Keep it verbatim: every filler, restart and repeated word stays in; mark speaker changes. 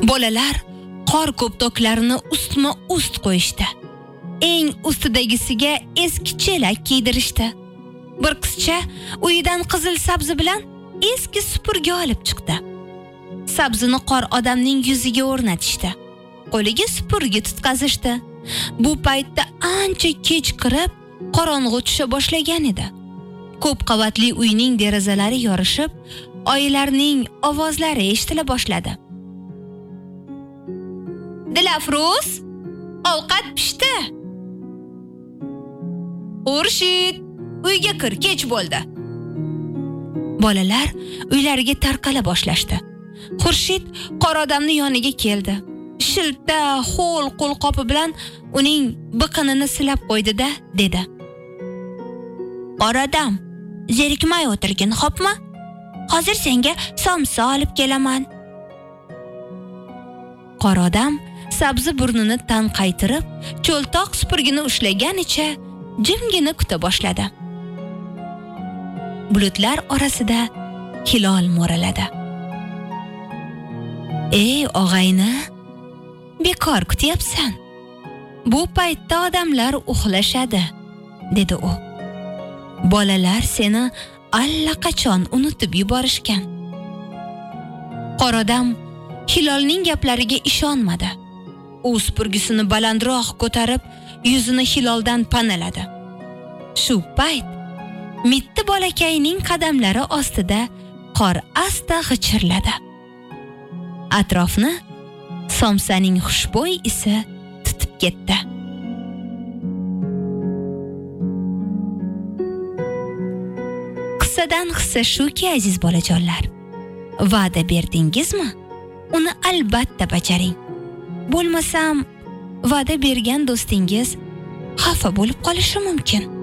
Speaker 1: Bolalar qor ko'ptoklarini ustma-ust qo'yishdi. Eng ustidagisiga eski chelak kiydirishdi. Bir qizcha uyidan qizil sabzi bilan eski supurgi olib chiqdi. Sabzini qor odamning yuziga o'rnatishdi. Qo'liga supurgi tutqazishdi. Bu paytda ancha kech kirib, qorong'u tusha boshlagan edi. Ko'p qavatli uyning derazalari yorishib, oylarning ovozlari eshitila boshladi. Dilafruz, ovqat pishdi. Xurshid, uyga kir, kech bo'ldi. Bolalar uylariga tarqala boshlashdi. Xurshid qor odamning yoniga keldi. Shilta ho'l qo'lqopi bilan uning biqinini silab qo'ydi-da, dedi. Qor odam, zerikmay o'tirgin, xo'pmi? Hozir senga somsa olib kelaman. Qor odam sabzi burnini tanqaytirib, cho'ltoq supurgini ushlaganicha jimgina kuta boshladi. Bulutlar orasida hilol mo'raladi. Ey og'ayni, bekor kutyapsan. Bu paytda odamlar uxlashadi, dedi u. Bolalar seni allaqachon unutib yuborishgan. Qor odam hilolning gaplariga ishonmadi. U supurgisini balandroq ko'tarib, yuzini hiloldan panaladi. Shu payt mitti bolakayning qadamlari ostida qor asta g'ichirladi. Atrofni somsaning xushbo'y isi tutib ketdi. Qissadan hissa shuki, aziz bolajonlar, va'da berdingizmi? Uni albatta bajaring. Bo'lmasam, va'da bergan do'stingiz xafa bo'lib qolishi mumkin.